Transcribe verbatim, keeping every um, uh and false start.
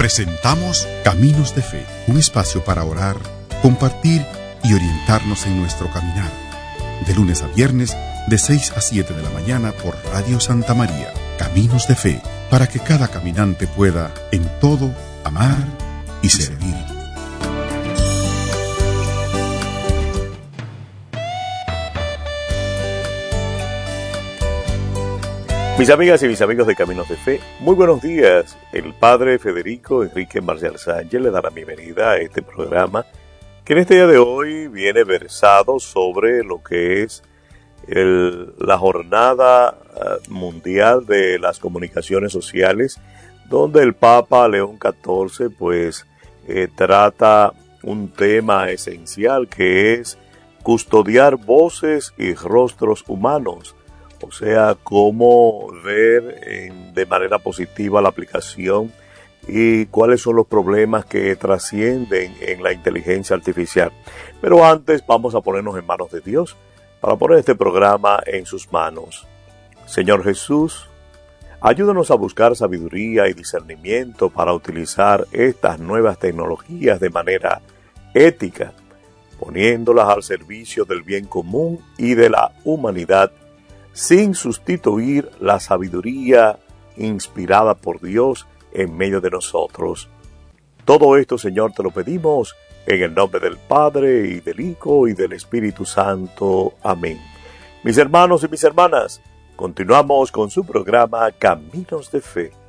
Presentamos Caminos de Fe, un espacio para orar, compartir y orientarnos en nuestro caminar. De lunes a viernes, de seis a siete de la mañana por Radio Santa María. Caminos de Fe, para que cada caminante pueda, en todo, amar y servir. Mis amigas y mis amigos de Caminos de Fe, muy buenos días. El Padre Federico Enrique Marcial Sánchez le da la bienvenida a este programa que en este día de hoy viene versado sobre lo que es el, la Jornada Mundial de las Comunicaciones Sociales, donde el Papa León catorce pues eh, trata un tema esencial que es custodiar voces y rostros humanos. O sea, cómo ver en, de manera positiva la aplicación y cuáles son los problemas que trascienden en la inteligencia artificial. Pero antes vamos a ponernos en manos de Dios para poner este programa en sus manos. Señor Jesús, ayúdanos a buscar sabiduría y discernimiento para utilizar estas nuevas tecnologías de manera ética, poniéndolas al servicio del bien común y de la humanidad, sin sustituir la sabiduría inspirada por Dios en medio de nosotros. Todo esto, Señor, te lo pedimos en el nombre del Padre, y del Hijo, y del Espíritu Santo. Amén. Mis hermanos y mis hermanas, continuamos con su programa Caminos de Fe.